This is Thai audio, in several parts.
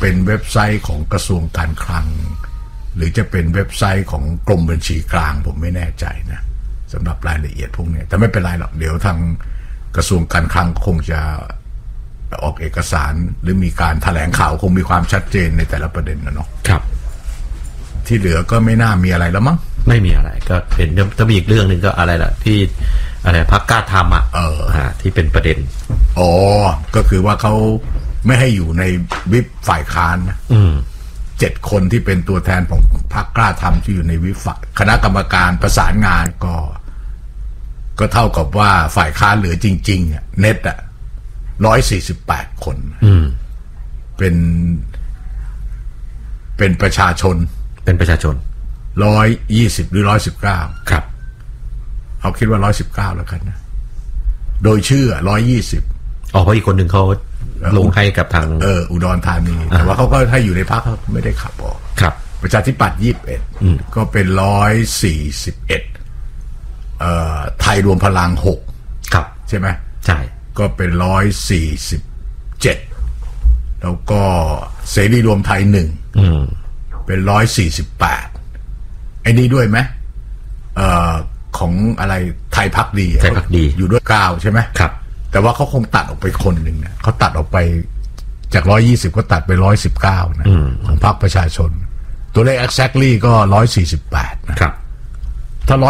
เป็นเว็บไซต์ของกระทรวงการคลังหรือจะเป็นเว็บไซต์ของกรมบัญชีกลางผมไม่แน่ใจนะสำหรับรายละเอียดพวกนี้แต่ไม่เป็นไรหรอกเดี๋ยวทางกระทรวงการคลังคงจะออกเอกสารหรือมีการแถลงข่าวคงมีความชัดเจนในแต่ละประเด็นนะเนาะครับที่เหลือก็ไม่น่ามีอะไรแล้วมั้งไม่มีอะไรก็เห็นจะมีอีกเรื่องหนึ่งก็อะไรล่ะที่อะไรพรรคกล้าทำที่เป็นประเด็นก็คือว่าเขาไม่ให้อยู่ในวิปฝ่ายค้านนะ7 คนที่เป็นตัวแทนของพรรคกล้าทำที่อยู่ในวิปคณะกรรมการประสานงานก็เท่ากับว่าฝ่ายค้านเหลือจริงๆเน็ต148 คนเป็นประชาชน120หรือ119 ครับเอาคิดว่า119แล้วกันนะโดยชื่อ120 เพราะอีกคนหนึ่งเขาลงให้กับทางอุดรธานีแต่ว่าเขาก็ให้อยู่ในพรรคไม่ได้ขับออกครับประชาธิปัตย์21ก็เป็น141ไทยรวมพลัง6 ครับใช่ไหมใช่ก็เป็น147แล้วก็เสรีรวมไทย1เป็น148ไอ้นี่ด้วยไหมของอะไรไทยพักดีอยู่ด้วย9ใช่ไหมครับแต่ว่าเขาคงตัดออกไปคนหนึ่งนะเขาตัดออกไปจาก120ก็ตัดไป119นะของพรรคประชาชนตัวเลข exactly ก็148นะครับถ้า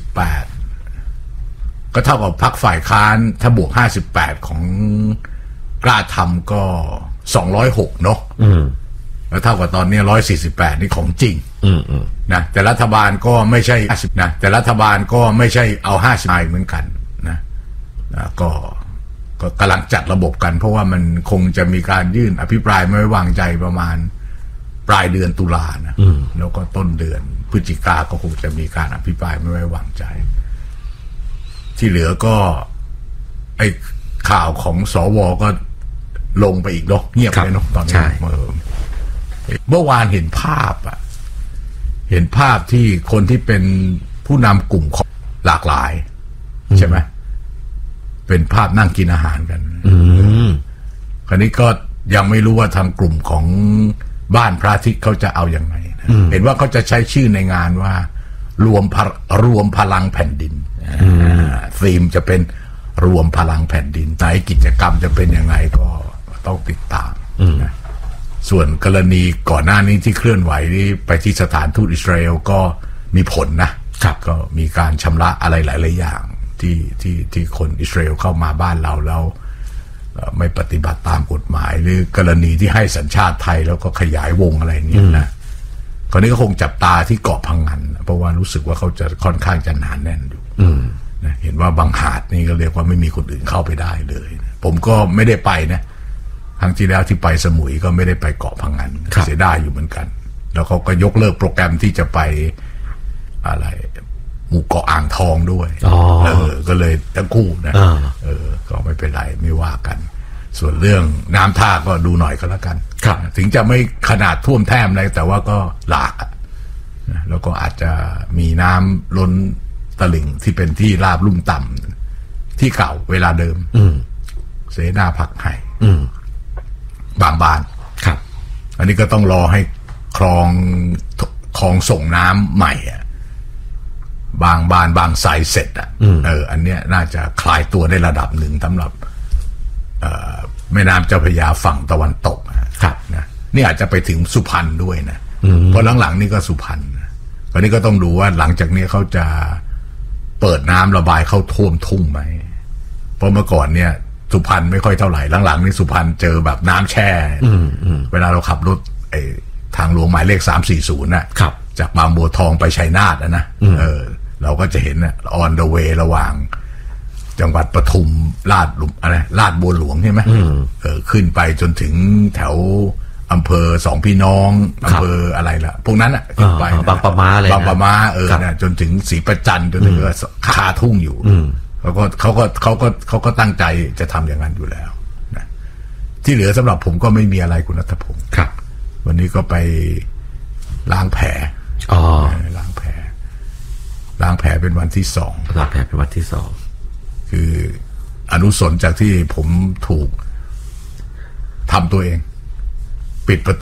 148ก็เท่ากับพรรคฝ่ายค้านถ้าบวก58ของกล้าทำก็206เนาะแล้วเท่ากับตอนนี้148นี่ของจริงนะแต่รัฐบาลก็ไม่ใช่50นะแต่รัฐบาลก็ไม่ใช่เอา50เหมือนกันนะก็กำลังจัดระบบกันเพราะว่ามันคงจะมีการยื่นอภิปรายไม่ไว้วางใจประมาณปลายเดือนตุลานะแล้วก็ต้นเดือนพฤศจิกาก็คงจะมีการอภิปรายไม่ไว้วางใจที่เหลือก็ไอ้ข่าวของสวก็ลงไปอีกเนาะเงียบไปเนาะตอนนี้เมื่อวานเห็นภาพที่คนที่เป็นผู้นำกลุ่มหลากหลายใช่ไหมเป็นภาพนั่งกินอาหารกันคราวนี้ก็ยังไม่รู้ว่าทางกลุ่มของบ้านพระอาทิตย์เขาจะเอาอย่างไรนะเห็นว่าเขาจะใช้ชื่อในงานว่ารวมพลังแผ่นดินธีมจะเป็นรวมพลังแผ่นดินแต่กิจกรรมจะเป็นยังไงก็ต้องติดตามนะส่วนกรณีก่อนหน้านี้ที่เคลื่อนไหวที่ไปที่สถานทูตอิสราเอลก็มีผลนะก็มีการชำระอะไรหลายๆอย่างที่คนอิสราเอลเข้ามาบ้านเราแล้วไม่ปฏิบัติตามกฎหมายหรือกรณีที่ให้สัญชาติไทยแล้วก็ขยายวงอะไรเงี้ยนะคราวนี้ก็คงจับตาที่เกาะพังงานเพราะว่ารู้สึกว่าเขาจะค่อนข้างจะหนาแน่นอยู่นะเห็นว่าบางหาดนี่ก็เรียกว่าไม่มีคนอื่นเข้าไปได้เลยผมก็ไม่ได้ไปนะครั้งที่แล้วที่ไปสมุยก็ไม่ได้ไปเกาะพังงานเสียดายอยู่เหมือนกันแล้วเขาก็ยกเลิกโปรแกรมที่จะไปอะไรหมู่เกาะอ่างทองด้วยก็เลยทั้งคู่นะก็ไม่เป็นไรไม่ว่ากันส่วนเรื่องน้ำท่าก็ดูหน่อยก็แล้วกันถึงจะไม่ขนาดท่วมแท้มอะไรแต่ว่าก็หลากแล้วก็อาจจะมีน้ำล้นตลิ่งที่เป็นที่ราบลุ่มต่ำที่เก่าเวลาเดิมเสนาพักไห่บางบานอันนี้ก็ต้องรอให้คลองส่งน้ำใหม่บางบานบางไซเสร็จอันเนี้ยน่าจะคลายตัวได้ระดับหนึ่งสำหรับแม่น้ำเจ้าพระยาฝั่งตะวันตกนะนี่อาจจะไปถึงสุพรรณด้วยนะเพราะหลังๆนี่ก็สุพรรณวันนี้ก็ต้องดูว่าหลังจากนี้เขาจะเปิดน้ำระบายเข้าท่วมทุ่งไหมเพราะเมื่อก่อนเนี่ยสุพรรณไม่ค่อยเท่าไหร่หลังๆนี่สุพรรณเจอแบบน้ำแช่เวลาเราขับรถทางหลวงหมายเลข340นะจากบางบัวทองไปชัยนาทนะเราก็จะเห็นนะออนเดอะเวย์ระหว่างจังหวัดปทุมลาดบัวหลวงใช่ไหมขึ้นไปจนถึงแถวอำเภอสองพี่น้องอำเภออะไรล่ะพวกนั้นอ่ะขึ้นไปบางปะมาอะไรบางปะมาจนถึงศรีประจันจนถึงคาทุ่งอยู่เขาก็ตั้งใจจะทำอย่างนั้นอยู่แล้วนะที่เหลือสำหรับผมก็ไม่มีอะไรคุณณัฐพงศ์วันนี้ก็ไปล้างแผลล้างแผลเป็นวันที่2 ล้างแผลเป็นวันที่2 คืออนุสรณ์จากที่ผมถูกทำตัวเองปิดประตู